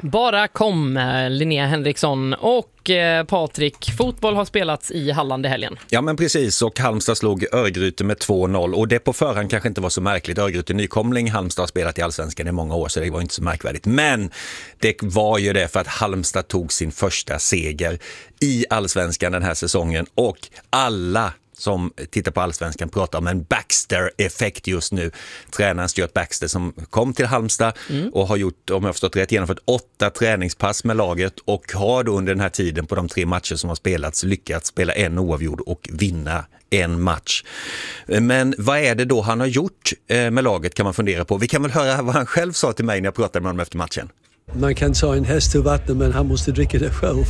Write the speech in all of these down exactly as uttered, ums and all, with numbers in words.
Bara kom, Linnea Henriksson och eh, Patrik. Fotboll har spelats i Halland i helgen. Ja men precis, och Halmstad slog Örgryte med två noll och det på förhand kanske inte var så märkligt. Örgryte nykomling, Halmstad har spelat i Allsvenskan i många år så det var inte så märkvärdigt. Men det var ju det för att Halmstad tog sin första seger i Allsvenskan den här säsongen och alla som tittar på Allsvenskan pratar om en Baxter-effekt just nu. Tränaren Stuart Baxter som kom till Halmstad mm. och har gjort, om jag har förstått rätt, genomfört åtta träningspass med laget och har då under den här tiden på de tre matcher som har spelats lyckats spela en oavgjord och vinna en match. Men vad är det då han har gjort med laget kan man fundera på. Vi kan väl höra vad han själv sa till mig när jag pratade med honom efter matchen. Man kan ta en häst till vatten men han måste dricka det själv.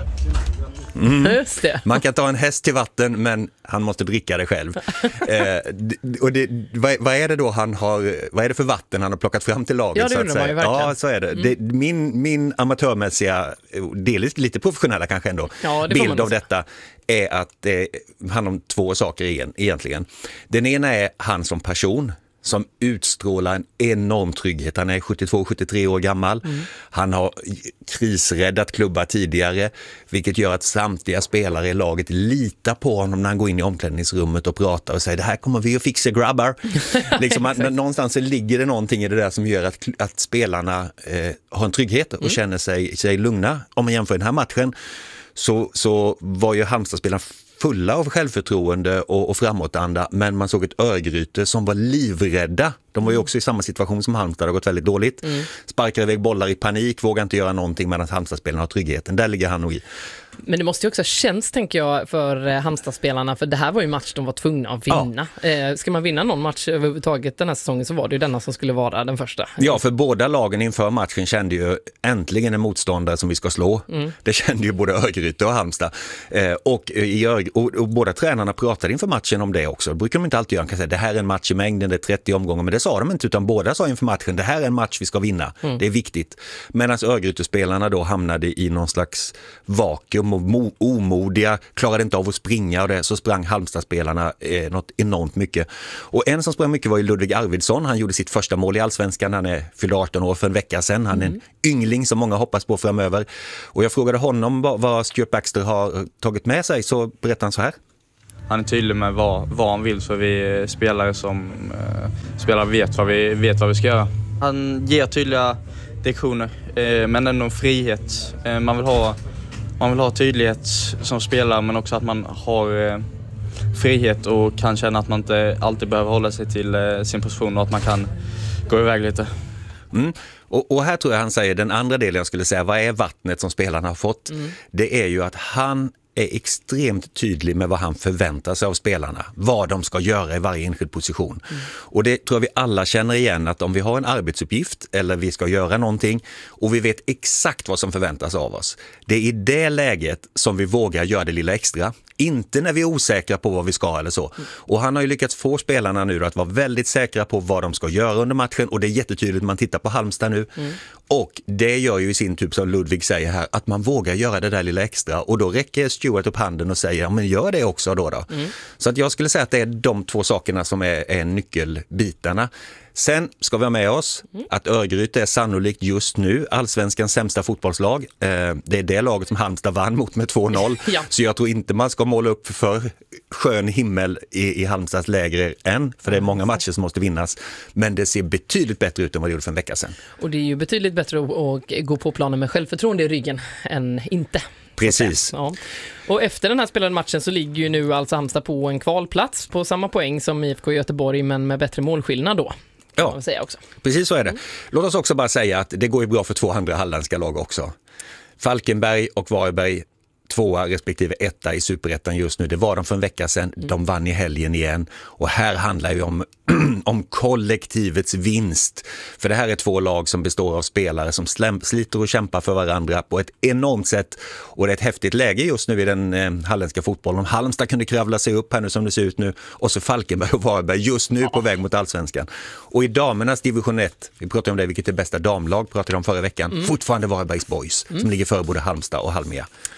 Mm. Just det. Man kan ta en häst till vatten men han måste dricka det själv. eh, och det, vad, vad är det då han har, vad är det för vatten han har plockat fram till laget? Ja, det så att säga? Man ju ja, så är det. Mm. det min, min amatörmässiga, delvis lite professionella kanske ändå, ja, bild av detta är att det handlar om två saker igen, egentligen. Den ena är han som person som utstrålar en enorm trygghet. Han är sjuttiotvå sjuttiotre år gammal. Mm. Han har krisräddat klubbar tidigare, vilket gör att samtliga spelare i laget litar på honom när han går in i omklädningsrummet och pratar och säger det här kommer vi att fixa grabbar. liksom, man, någonstans så ligger det någonting i det där som gör att, att spelarna eh, har en trygghet och mm. känner sig, sig lugna. Om man jämför den här matchen så, så var ju Halmstad-spelarna fulla av självförtroende och, och framåtanda, men man såg ett Örgryte som var livrädda. De var ju också i samma situation som Halmstad, det har gått väldigt dåligt. Mm. Sparkar iväg bollar i panik, vågar inte göra någonting medan Halmstad-spelarna har tryggheten. Där ligger han nog i. Men det måste ju också känns, tänker jag, för Halmstad-spelarna, för det här var ju match de var tvungna att vinna. Ja. Eh, ska man vinna någon match överhuvudtaget den här säsongen så var det ju denna som skulle vara den första. Ja, för båda lagen inför matchen kände ju äntligen en motståndare som vi ska slå. Mm. Det kände ju både Örgryte och Halmstad. Eh, och, i Örg- och, och båda tränarna pratade inför matchen om det också. Det brukar de inte alltid göra. De kan säga det här är en match i mängden, det är trettio omgångar, men det sa de inte, utan båda sa inför matchen det här är en match vi ska vinna. Mm. Det är viktigt. Medan Örgryte-spelarna då hamnade i någon slags vakuum och mo- omodiga, klarade inte av att springa och det, så sprang Halmstad-spelarna eh, något enormt mycket. Och en som sprang mycket var ju Ludvig Arvidsson. Han gjorde sitt första mål i Allsvenskan. Han är fyllde arton år för en vecka sedan. Han är en mm. yngling som många hoppas på framöver. Och jag frågade honom vad, vad Stuart Baxter har tagit med sig, så berättade han så här. Han är tydlig med vad, vad han vill, så vi spelare som eh, spelar vet vad, vi, vet vad vi ska göra. Han ger tydliga direktioner, eh, men ändå en frihet. Eh, man, vill ha, man vill ha tydlighet som spelare, men också att man har eh, frihet och kan känna att man inte alltid behöver hålla sig till eh, sin position och att man kan gå iväg lite. Mm. Och, och här tror jag han säger den andra delen jag skulle säga, vad är vattnet som spelarna har fått? Mm. Det är ju att han är extremt tydlig med vad han förväntar sig av spelarna. Vad de ska göra i varje enskild position. Mm. Och det tror jag vi alla känner igen, att om vi har en arbetsuppgift eller vi ska göra någonting och vi vet exakt vad som förväntas av oss. Det är i det läget som vi vågar göra det lilla extra. Inte när vi är osäkra på vad vi ska eller så. Mm. Och han har ju lyckats få spelarna nu att vara väldigt säkra på vad de ska göra under matchen. Och det är jättetydligt när man tittar på Halmstad nu. Mm. Och det gör ju i sin typ, som Ludvig säger här, att man vågar göra det där lilla extra. Och då räcker Stuart upp handen och säger, ja men gör det också då då. Mm. Så att jag skulle säga att det är de två sakerna som är, är nyckelbitarna. Sen ska vi ha med oss mm. att Örgryte är sannolikt just nu Allsvenskans sämsta fotbollslag. Eh, det är det laget som Halmstad vann mot med två noll. Ja. Så jag tror inte man ska måla upp för skön himmel i, i Halmstads lägre än. För det är många matcher som måste vinnas. Men det ser betydligt bättre ut än vad det gjorde för en vecka sedan. Och det är ju betydligt bättre att, att gå på planen med självförtroende i ryggen än inte. Precis. Ja. Och efter den här spelade matchen så ligger ju nu alltså Halmstad på en kvalplats på samma poäng som I F K Göteborg, men med bättre målskillnad då. Ja, också. Precis så är det. Låt oss också bara säga att det går ju bra för två andra halländska lag också. Falkenberg och Varberg, tvåa respektive etta i Superettan just nu. Det var de för en vecka sedan. Mm. De vann i helgen igen. Och här handlar ju om, om kollektivets vinst. För det här är två lag som består av spelare som släm, sliter och kämpar för varandra på ett enormt sätt. Och det är ett häftigt läge just nu i den eh, halländska fotbollen. Om Halmstad kunde kravla sig upp här nu som det ser ut nu. Och så Falkenberg och Varberg just nu på väg mot Allsvenskan. Och i damernas division ett, vi pratade om det, vilket är bästa damlag, pratade om förra veckan. Mm. Fortfarande Varbergs Boys mm. som ligger före både Halmstad och Halmia.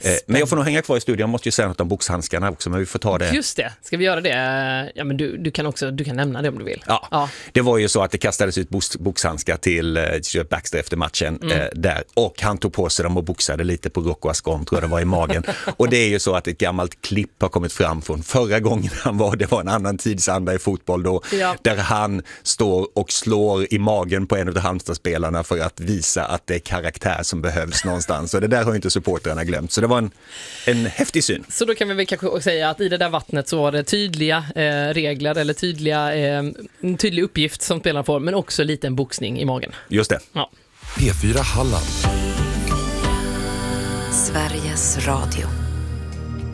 Men jag får nog hänga kvar i studion, jag måste ju säga något om boxhandskarna också, men vi får ta det. Just det, ska vi göra det? Ja, men du, du kan också du kan nämna det om du vill. Ja, ja. Det var ju så att det kastades ut box, boxhandskar till uh, Baxter efter matchen mm. uh, där, och han tog på sig dem och boxade lite på Rocco Ascon, tror jag det var, i magen. Och det är ju så att ett gammalt klipp har kommit fram från förra gången han var, det var en annan tidsanda i fotboll då, ja. Där han står och slår i magen på en av Halmstad-spelarna för att visa att det är karaktär som behövs någonstans. Och det där har inte supporterna glömt. Så det var en, en häftig syn. Så då kan vi väl kanske säga att i det där vattnet så var det tydliga eh, regler eller tydliga, eh, en tydlig uppgift som spelarna får, men också lite en boxning i magen. Just det. Ja. P fyra Halland. Sveriges Radio.